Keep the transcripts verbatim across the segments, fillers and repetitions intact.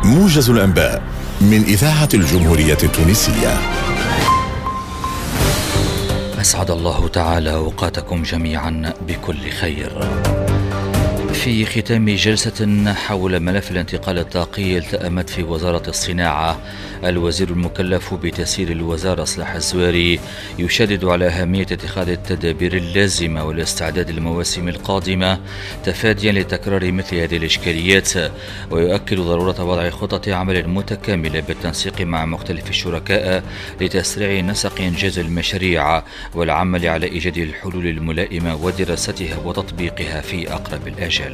موجز الأنباء من إذاعة الجمهورية التونسية. أسعد الله تعالى أوقاتكم جميعا بكل خير. في ختام جلسة حول ملف الانتقال الطاقي التأمت في وزارة الصناعة، الوزير المكلف بتسيير الوزارة صلاح الزواري يشدد على أهمية اتخاذ التدابير اللازمة والاستعداد للمواسم القادمة تفاديا لتكرار مثل هذه الإشكاليات، ويؤكد ضرورة وضع خطط عمل متكاملة بالتنسيق مع مختلف الشركاء لتسريع نسق إنجاز المشاريع والعمل على إيجاد الحلول الملائمة ودراستها وتطبيقها في أقرب الآجال.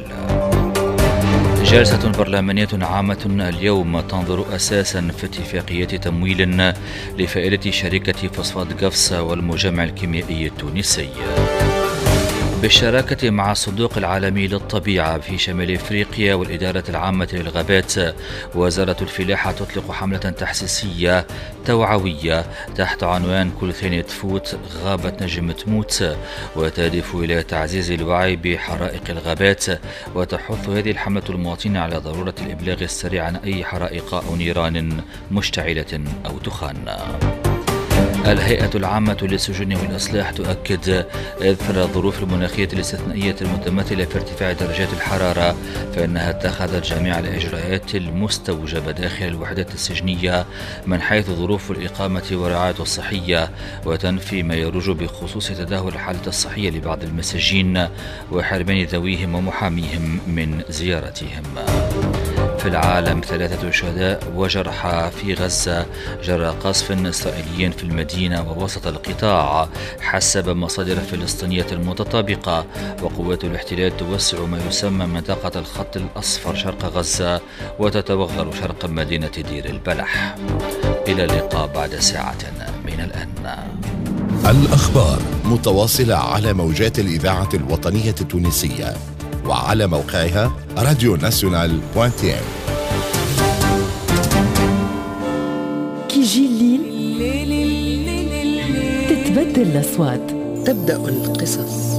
جلسة برلمانية عامة اليوم تنظر أساسا في اتفاقية تمويل لفائدة شركة فوسفات قفص والمجمع الكيميائي التونسي. بالشراكة مع الصندوق العالمي للطبيعة في شمال إفريقيا والإدارة العامة للغابات، وزارة الفلاحة تطلق حملة تحسيسية توعوية تحت عنوان كل ثانية تفوت غابة نجم تموت، وتهدف إلى تعزيز الوعي بحرائق الغابات، وتحث هذه الحملة المواطنين على ضرورة الإبلاغ السريع عن أي حرائق أو نيران مشتعلة أو دخان. الهيئة العامة للسجون والإصلاح تؤكد إثر الظروف المناخية الاستثنائية المتمثلة في ارتفاع درجات الحرارة فإنها اتخذت جميع الإجراءات المستوجبة داخل الوحدات السجنية من حيث ظروف الإقامة والرعاية الصحية، وتنفي ما يروج بخصوص تدهور الحالة الصحية لبعض المساجين وحرمان ذويهم ومحاميهم من زيارتهم. في العالم، ثلاثة شهداء وجرحى في غزة جراء قصف إسرائيلي في المدينة ووسط القطاع حسب مصادر فلسطينية متطابقة، وقوات الاحتلال توسع ما يسمى منطقة الخط الأصفر شرق غزة وتتوغل شرق مدينة دير البلح. إلى اللقاء بعد ساعة من الآن. الأخبار متواصلة على موجات الإذاعة الوطنية التونسية وعلى موقعها راديو ناسيونال دوت تي ام. كي يجي الليل تتبدل الأصوات، تبدأ القصص.